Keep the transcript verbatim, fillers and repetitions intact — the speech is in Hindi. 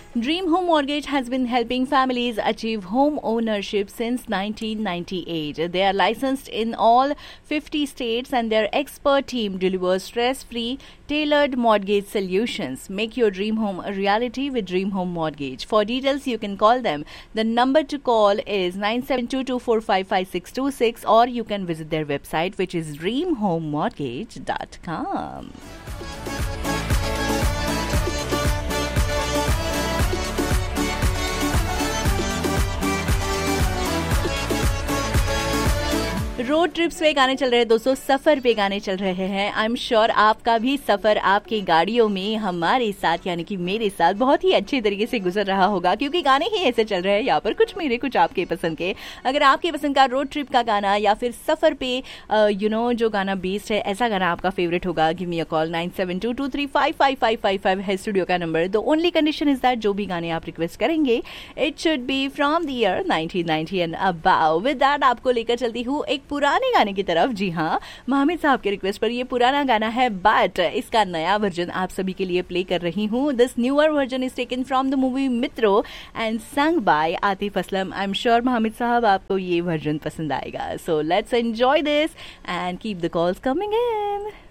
Dream Home Mortgage has been helping families achieve home ownership since nineteen ninety-eight. They are licensed in all fifty states and their expert team delivers stress-free, tailored mortgage solutions. Make your dream home a reality with Dream Home Mortgage. For details, you can call them. The number to call is nine seven two, two four five, five six two six or you can visit their website, which is dream home mortgage dot com. Road trips पे गाने चल रहे हैं दोस्तों, सफर पे गाने चल रहे हैं। आई एम श्योर आपका भी सफर आपकी गाड़ियों में हमारे साथ यानी कि मेरे साथ बहुत ही अच्छे तरीके से गुजर रहा होगा, क्योंकि गाने ही ऐसे चल रहे हैं यहाँ पर, कुछ मेरे कुछ आपके पसंद के। अगर आपके पसंद का रोड ट्रिप का गाना या फिर सफर पे यू नो जो गाना बेस्ड है, ऐसा गाना आपका फेवरेट होगा, give me a call nine seven to to three five five five five five है स्टूडियो का number. The only condition is that जो भी गाने आप रिक्वेस्ट करेंगे it should be from the year nineteen ninety and above. With that आपको लेकर चलती हूँ एक पुराने गाने की तरफ। जी हाँ, मोहम्मद साहब के रिक्वेस्ट पर ये पुराना गाना है, बट इसका नया वर्जन आप सभी के लिए प्ले कर रही हूँ। This newer version is taken from the movie मित्रो and sung by Atif Aslam. I am sure Mohammad साहब आपको ये वर्जन पसंद आएगा। So let's enjoy this and keep the calls coming in.